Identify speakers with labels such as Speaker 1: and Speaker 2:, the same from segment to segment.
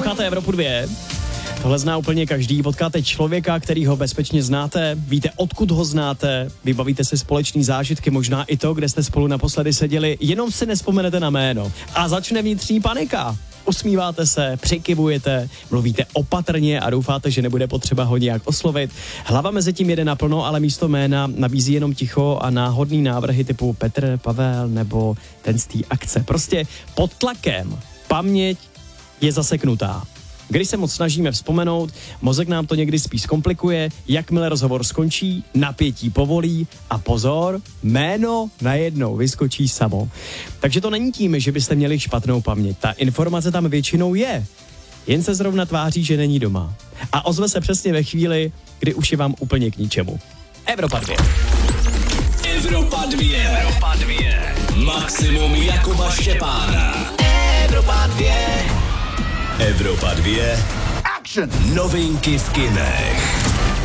Speaker 1: Posloucháte Evropu 2. Tohle zná úplně každý. Potkáte člověka, který ho bezpečně znáte, víte, odkud ho znáte, vybavíte si společný zážitky, možná i to, kde jste spolu naposledy seděli, jenom si nespomenete na jméno. A začne vnitřní panika. Usmíváte se, přikyvujete, mluvíte opatrně a doufáte, že nebude potřeba ho nějak oslovit. Hlava mezi tím jede naplno, ale místo jména nabízí jenom ticho a náhodný návrhy typu Petr, Pavel nebo ten z té akce. Prostě pod tlakem. Paměť je zaseknutá. Když se moc snažíme vzpomenout, mozek nám to někdy spíš komplikuje, jakmile rozhovor skončí, napětí povolí a pozor, jméno najednou vyskočí samo. Takže to není tím, že byste měli špatnou paměť. Ta informace tam většinou je, jen se zrovna tváří, že není doma. A ozve se přesně ve chvíli, kdy už je vám úplně k ničemu. Evropa 2.
Speaker 2: Evropa 2. Evropa 2. Maximum Jakuba Štěpána. Evropa 2. Evropa 2. Action! Novinky v kinech.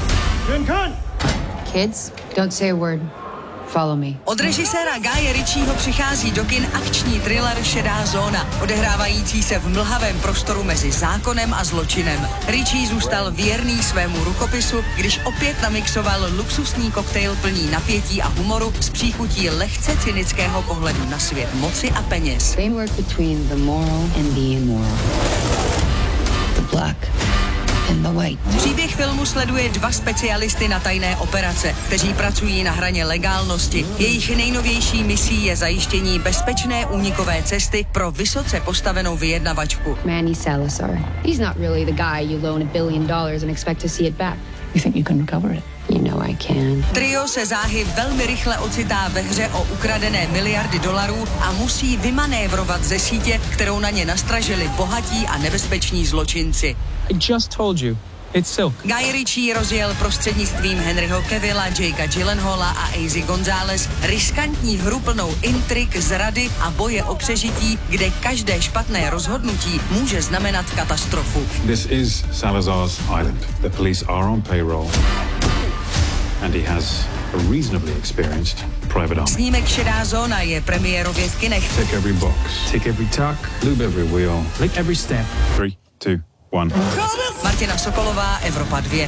Speaker 3: Kids, don't say a word. Follow me.
Speaker 4: Od režiséra Guye Ritchieho přichází do kin akční thriller Šedá zóna, odehrávající se v mlhavém prostoru mezi zákonem a zločinem. Ritchie zůstal věrný svému rukopisu, když opět namixoval luxusní koktejl plný napětí a humoru s příchutí lehce cynického pohledu na svět moci a peněz.
Speaker 3: Framework between the moral and the immoral. The black and the white.
Speaker 4: Příběh filmu sleduje dva specialisty na tajné operace, kteří pracují na hraně legálnosti. Jejich nejnovější misí je zajištění bezpečné únikové cesty pro vysoce postavenou vyjednavačku.
Speaker 3: Manny Salazar. He's not really the guy you loan $1 billion and expect to see it back.
Speaker 5: You think you can recover it?
Speaker 3: You know I can.
Speaker 4: Trio se záhy velmi rychle ocitá ve hře o ukradené miliardy dolarů a musí vymanévrovat ze sítě, kterou na ně nastražili bohatí a nebezpeční zločinci.
Speaker 5: I just told you. It's silk.
Speaker 4: Guy Ritchie rozjel prostřednictvím Henryho Cavilla, Jakea Gyllenhaala a Izzy González riskantní hru plnou intrik, zrady a boje o přežití, kde každé špatné rozhodnutí může znamenat katastrofu.
Speaker 6: This is Salazar's island. The police are on payroll. And he has a reasonably experienced private army.
Speaker 4: Snímek Šedá zóna je premiérově v kinech.
Speaker 6: Tick every box. Tick every tuck. Lube every wheel.
Speaker 5: Lick every step.
Speaker 6: 3, 2, 1.
Speaker 4: Martina Sokolová, Evropa 2.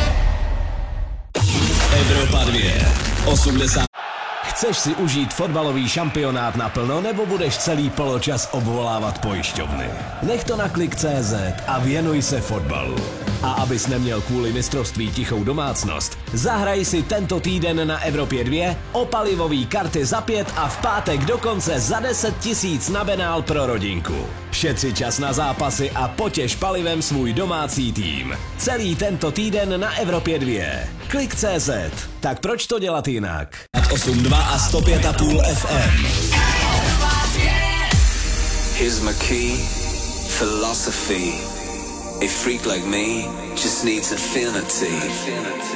Speaker 2: Evropa 2. 80. Chceš si užít fotbalový šampionát naplno, nebo budeš celý poločas obvolávat pojišťovny? Nech to na Klik.cz a věnuj se fotbalu. A abys neměl kvůli mistrovství tichou domácnost, zahraj si tento týden na Evropě 2 o palivový karty za 5 a v pátek dokonce za 10 000 na benál pro rodinku. Šetři čas na zápasy a potěš palivem svůj domácí tým. Celý tento týden na Evropě 2. Klik.cz. Tak proč to dělat jinak? 8.2 a 105.5 FM.
Speaker 7: Here's my key, philosophy. A freak like me just needs infinity.